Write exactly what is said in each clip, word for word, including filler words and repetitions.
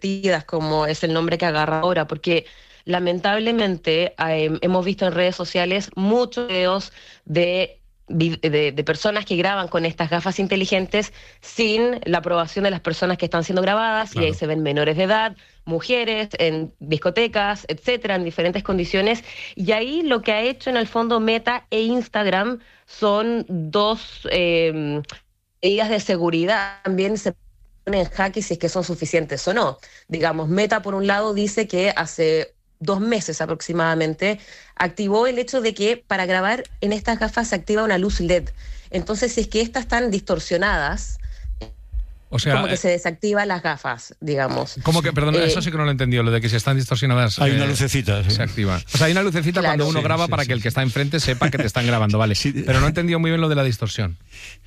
invertidas, como es el nombre que agarra ahora, porque lamentablemente eh, hemos visto en redes sociales muchos videos de, de, de personas que graban con estas gafas inteligentes sin la aprobación de las personas que están siendo grabadas, claro. Y ahí se ven menores de edad, mujeres, en discotecas, etcétera, en diferentes condiciones. Y ahí lo que ha hecho en el fondo Meta e Instagram son dos eh, medidas de seguridad. También se ponen en jaque si es que son suficientes o no. Digamos, Meta por un lado dice que hace dos meses aproximadamente activó el hecho de que para grabar en estas gafas se activa una luz L E D. Entonces, si es que estas están distorsionadas, o sea, como que se desactivan las gafas, digamos. Como que, perdón, eh, eso sí que no lo he entendido, lo de que si están distorsionadas... Hay eh, una lucecita. Sí. Se activa. O sea, hay una lucecita claro, cuando uno sí, graba sí, para sí, que el que está enfrente sepa que te están grabando, vale. Sí. Pero no he entendido muy bien lo de la distorsión.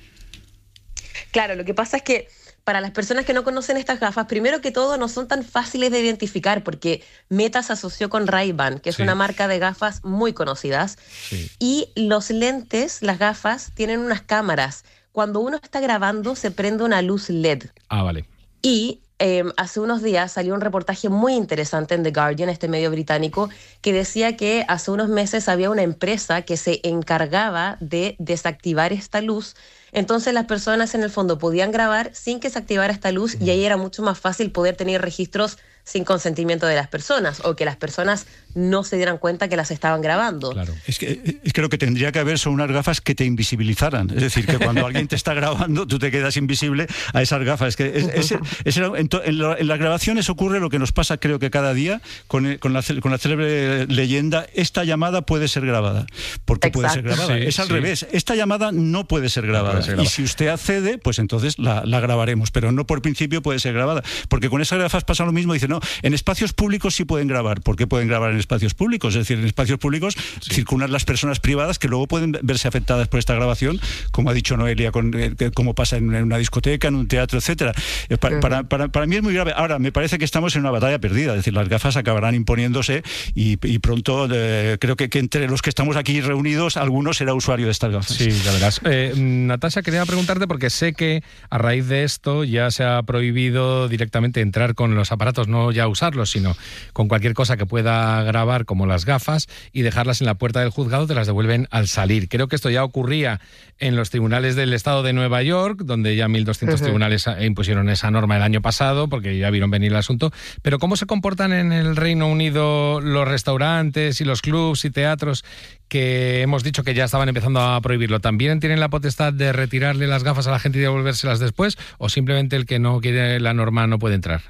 Claro, lo que pasa es que para las personas que no conocen estas gafas, primero que todo no son tan fáciles de identificar porque Meta se asoció con Ray-Ban, que es sí. una marca de gafas muy conocidas. Sí. Y los lentes, las gafas, tienen unas cámaras. Cuando uno está grabando se prende una luz L E D. Ah, vale. Y eh, hace unos días salió un reportaje muy interesante en The Guardian, este medio británico, que decía que hace unos meses había una empresa que se encargaba de desactivar esta luz. Entonces las personas en el fondo podían grabar sin que se activara esta luz y ahí era mucho más fácil poder tener registros sin consentimiento de las personas o que las personas no se dieran cuenta que las estaban grabando. Claro. Es que, es que lo que tendría que haber son unas gafas que te invisibilizaran. Es decir, que cuando alguien te está grabando, tú te quedas invisible a esas gafas. Es que es, es, es, en, to, en, lo, en las grabaciones ocurre lo que nos pasa creo que cada día con, con, la, con la célebre leyenda, esta llamada puede ser grabada. ¿Por qué puede ser grabada? Sí, es al sí. revés. Esta llamada no puede ser grabada. No puede ser grabada. Y si usted accede, pues entonces la, la grabaremos. Pero no por principio puede ser grabada. Porque con esas gafas pasa lo mismo. Dice, no, en espacios públicos sí pueden grabar. ¿Por qué pueden grabar en espacios públicos? Es decir, en espacios públicos sí. circulan las personas privadas que luego pueden verse afectadas por esta grabación, como ha dicho Noelia, con, eh, como pasa en, en una discoteca, en un teatro, etcétera. Eh, para, uh-huh. para, para, para mí es muy grave. Ahora, me parece que estamos en una batalla perdida. Es decir, las gafas acabarán imponiéndose y, y pronto eh, creo que, que entre los que estamos aquí reunidos, alguno será usuario de estas gafas. Sí, ya verás. Eh, Natasha, quería preguntarte, porque sé que a raíz de esto ya se ha prohibido directamente entrar con los aparatos, no ya usarlos, sino con cualquier cosa que pueda grabar, como las gafas, y dejarlas en la puerta del juzgado, te las devuelven al salir. Creo que esto ya ocurría en los tribunales del estado de Nueva York, donde ya mil doscientos uh-huh. tribunales impusieron esa norma el año pasado, porque ya vieron venir el asunto. Pero ¿cómo se comportan en el Reino Unido los restaurantes y los clubs y teatros que hemos dicho que ya estaban empezando a prohibirlo? ¿También tienen la potestad de retirarle las gafas a la gente y devolvérselas después? ¿O simplemente el que no quiere la norma no puede entrar?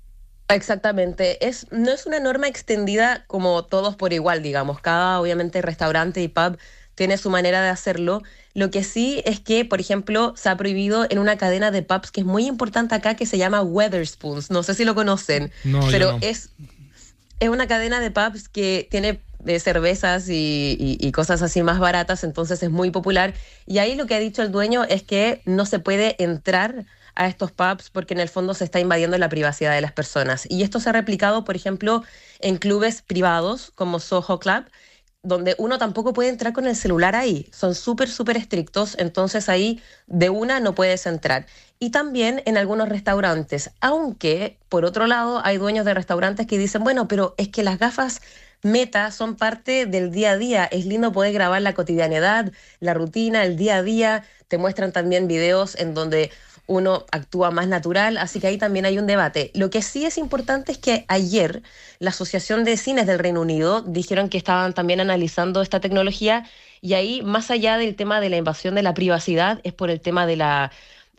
Exactamente. Es, no es una norma extendida como todos por igual, digamos. Cada, obviamente, restaurante y pub tiene su manera de hacerlo. Lo que sí es que, por ejemplo, se ha prohibido en una cadena de pubs que es muy importante acá, que se llama Wetherspoons. No sé si lo conocen, no, pero no. es, es una cadena de pubs que tiene de cervezas y, y, y cosas así más baratas, entonces es muy popular. Y ahí lo que ha dicho el dueño es que no se puede entrar a estos pubs porque en el fondo se está invadiendo la privacidad de las personas. Y esto se ha replicado, por ejemplo, en clubes privados como Soho Club, donde uno tampoco puede entrar con el celular ahí. Son súper, súper estrictos, entonces ahí de una no puedes entrar. Y también en algunos restaurantes, aunque, por otro lado, hay dueños de restaurantes que dicen, bueno, pero es que las gafas Meta son parte del día a día. Es lindo poder grabar la cotidianidad, la rutina, el día a día. Te muestran también videos en donde uno actúa más natural, así que ahí también hay un debate. Lo que sí es importante es que ayer la Asociación de Cines del Reino Unido dijeron que estaban también analizando esta tecnología y ahí, más allá del tema de la invasión de la privacidad, es por el tema de la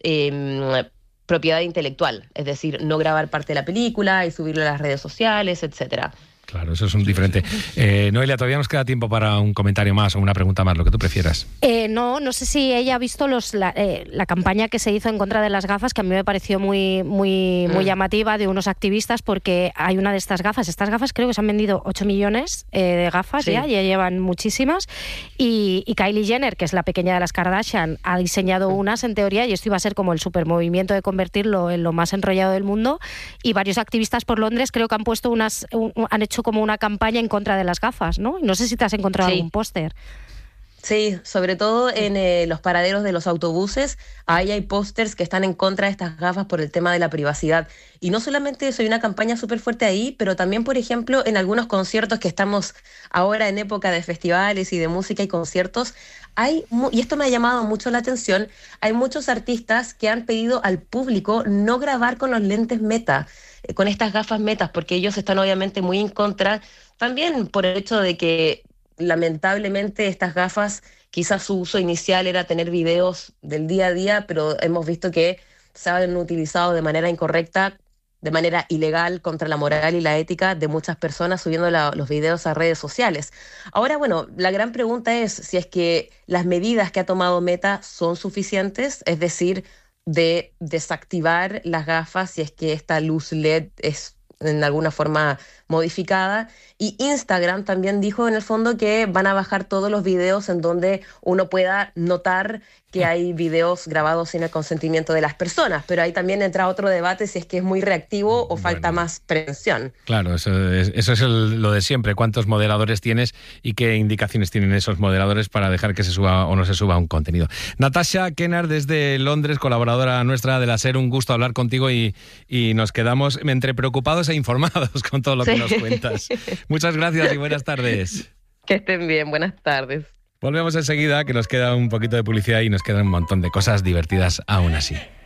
eh, propiedad intelectual, es decir, no grabar parte de la película y subirlo a las redes sociales, etcétera. Claro, eso es un diferente. Eh, Noelia, todavía nos queda tiempo para un comentario más o una pregunta más, lo que tú prefieras. Eh, no, no sé si ella ha visto los, la, eh, la campaña que se hizo en contra de las gafas, que a mí me pareció muy, muy, muy llamativa, de unos activistas, porque hay una de estas gafas. Estas gafas creo que se han vendido ocho millones eh, de gafas, sí. ya, ya llevan muchísimas. Y, y Kylie Jenner, que es la pequeña de las Kardashian, ha diseñado unas en teoría, y esto iba a ser como el supermovimiento de convertirlo en lo más enrollado del mundo. Y varios activistas por Londres creo que han puesto unas, un, han hecho como una campaña en contra de las gafas, ¿no? No sé si te has encontrado sí. algún póster. Sí, sobre todo en eh, los paraderos de los autobuses, ahí hay pósters que están en contra de estas gafas por el tema de la privacidad. Y no solamente eso, hay una campaña súper fuerte ahí, pero también, por ejemplo, en algunos conciertos que estamos ahora en época de festivales y de música y conciertos, hay, y esto me ha llamado mucho la atención, hay muchos artistas que han pedido al público no grabar con los lentes Meta, eh, con estas gafas Metas, porque ellos están obviamente muy en contra, también por el hecho de que lamentablemente estas gafas, quizás su uso inicial era tener videos del día a día, pero hemos visto que se han utilizado de manera incorrecta, de manera ilegal, contra la moral y la ética de muchas personas subiendo la, los videos a redes sociales. Ahora, bueno, la gran pregunta es si es que las medidas que ha tomado Meta son suficientes, es decir, de desactivar las gafas si es que esta luz L E D es en alguna forma modificada. Y Instagram también dijo en el fondo que van a bajar todos los videos en donde uno pueda notar que hay videos grabados sin el consentimiento de las personas, pero ahí también entra otro debate si es que es muy reactivo o falta bueno, más prevención. Claro, eso es, eso es el, lo de siempre, cuántos moderadores tienes y qué indicaciones tienen esos moderadores para dejar que se suba o no se suba un contenido. Natasha Kennard desde Londres, colaboradora nuestra de la SER, un gusto hablar contigo y, y nos quedamos entre preocupados e informados con todo lo que sí. nos cuentas. Muchas gracias y buenas tardes. Que estén bien, buenas tardes. Volvemos enseguida, que nos queda un poquito de publicidad y nos quedan un montón de cosas divertidas aún así.